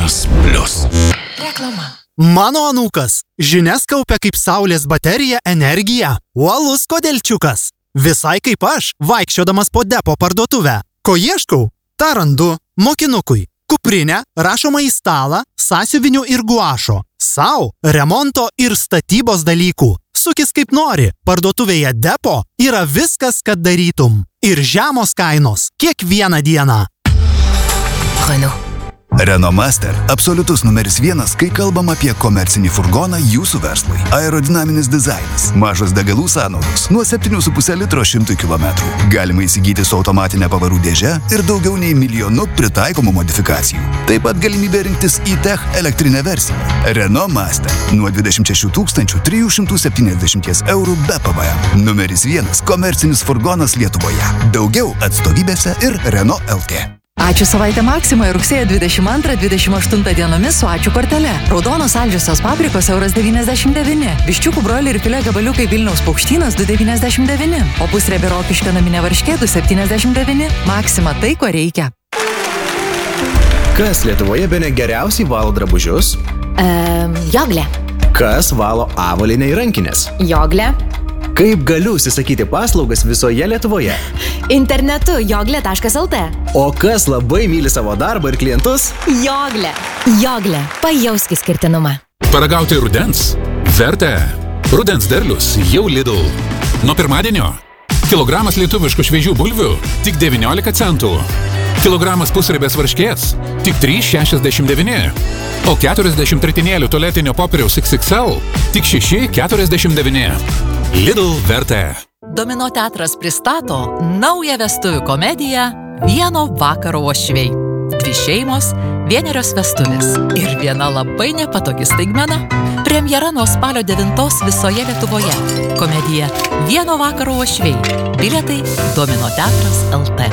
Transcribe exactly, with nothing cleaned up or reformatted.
Euronas Plus. Reklama. Mano anūkas žinias kaupia kaip saulės baterija energiją. Uolus kodėlčiukas. Visai kaip aš, vaikščiodamas po depo parduotuvę. Ko ieškau? Ta randu. Mokinukui. Kuprinę, rašomą į stalą, sąsiuvinių ir guašo. Sau, remonto ir statybos dalykų. Sukis kaip nori. Parduotuvėje depo yra viskas, kad darytum. Ir žemos kainos. Kiekvieną dieną. Renault. Renault Master – absoliutus numeris vienas, kai kalbam apie komercinį furgoną jūsų verslui. Aerodinaminis dizainas, mažos degalų sąnaudos, nuo septynių su puse litro šimtui kilometrų. Galima įsigyti su automatinė pavarų dėže ir daugiau nei milijonu pritaikomų modifikacijų. Taip pat galimybė rinktis e-tech elektrinę versiją. Renault Master – nuo dvidešimt šešių tūkstančių trijų šimtų septyniasdešimt eurų be P V M. Numeris vienas komercinis furgonas Lietuvoje. Daugiau atstovybėse ir Renault L T. Ačiū savaitę Maksimoje rugsėjo dvidešimt antrą dvidešimt aštuntą dienomis su ačiū kortele. Raudonos saldžiosios paprikos euras devyniasdešimt devyni. Viščiukų broilerių filė gabaliukai Vilniaus Paukštynas du devyniasdešimt devyni. O pusriebė rokiškio naminė varškė du septyniasdešimt devyni. Maksima tai, ko reikia. Kas Lietuvoje bene geriausiai valo drabužius? Um, joglė. Kas valo avalynę ir rankinės? Joglė. Kaip galiu užsisakyti paslaugas visoje Lietuvoje? Internetu joglė taškas el tė. O kas labai myli savo darbą ir klientus? Joglė. Joglė. Pajausk išskirtinumą. Paragauti rudens? Verta. Rudens derlius jau Lidl. Nuo pirmadienio. Kilogramas lietuviškų šviežių bulvių tik devyniolika centų. Kilogramas pusriebės varškės tik trys šešiasdešimt devyni. O keturiasdešimt ritinėlių tualetinio popieriaus iks iks el tik šeši keturiasdešimt devyni. Lidl verta. Domino teatras pristato naują vestuvių komediją Vieno vakaro uošviai. Dvi šeimos, vienerios vestuvės ir viena labai nepatogi staigmena. Premjera nuo spalio devintos visoje Lietuvoje. Komedija Vieno vakaro uošviai. Bilietai Domino teatras el tė.